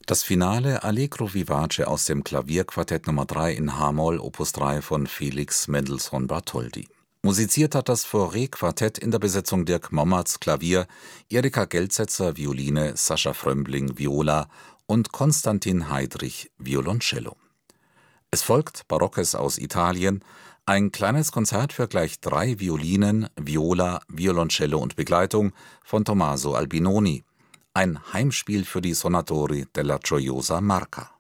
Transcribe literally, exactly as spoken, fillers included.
Das Finale Allegro vivace aus dem Klavierquartett Nummer drei in h-Moll Opus drei von Felix Mendelssohn Bartholdy. Musiziert hat das Fauré-Quartett in der Besetzung Dirk Mommertz Klavier, Erika Geltsetzer Violine, Sascha Frömbling Viola und Konstantin Heidrich Violoncello. Es folgt Barockes aus Italien, ein kleines Konzert für gleich drei Violinen, Viola, Violoncello und Begleitung von Tommaso Albinoni. Ein Heimspiel für die Sonatori della Gioiosa Marca.